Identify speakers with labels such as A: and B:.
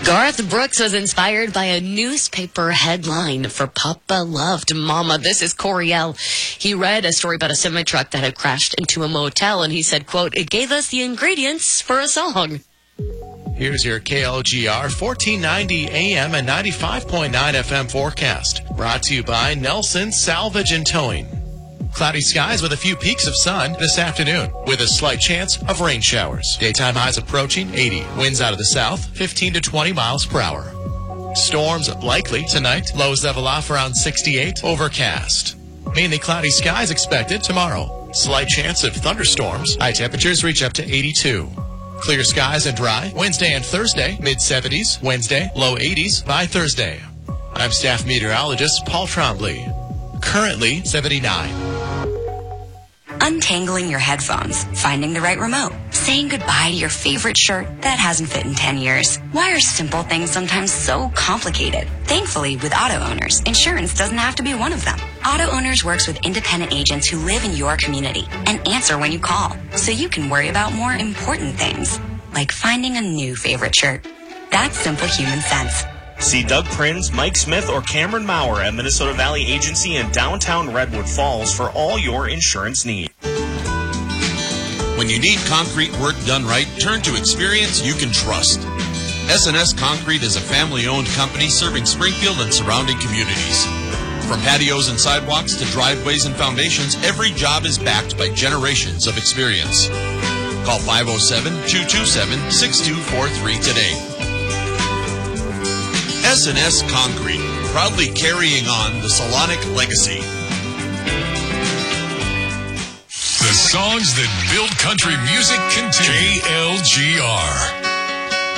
A: Garth Brooks was inspired by a newspaper headline for Papa Loved Mama. This is Coriel. He read a story about a semi-truck that had crashed into a motel, and he said, quote, "It gave us the ingredients for a song."
B: Here's your KLGR 1490 AM and 95.9 FM forecast. Brought to you by Nelson Salvage and Towing. Cloudy skies with a few peaks of sun this afternoon, with a slight chance of rain showers. Daytime highs approaching 80. Winds out of the south, 15 to 20 miles per hour. Storms likely tonight. Lows level off around 68. Overcast. Mainly cloudy skies expected tomorrow. Slight chance of thunderstorms. High temperatures reach up to 82. Clear skies and dry. Wednesday and Thursday, mid-70s. Wednesday, low 80s by Thursday. I'm staff meteorologist Paul Trombley. Currently 79.
C: Untangling your headphones, finding the right remote, saying goodbye to your favorite shirt that hasn't fit in 10 years. Why are simple things sometimes so complicated? Thankfully, with Auto Owners, insurance doesn't have to be one of them. Auto Owners works with independent agents who live in your community and answer when you call, so you can worry about more important things, like finding a new favorite shirt. That's simple human sense.
D: See Doug Prins, Mike Smith, or Cameron Maurer at Minnesota Valley Agency in downtown Redwood Falls for all your insurance needs.
E: When you need concrete work done right, turn to experience you can trust. S&S Concrete is a family-owned company serving Springfield and surrounding communities. From patios and sidewalks to driveways and foundations, every job is backed by generations of experience. Call 507-227-6243 today. S&S Concrete, proudly carrying on the Salonic legacy.
F: The songs that build country music continue. KLGR.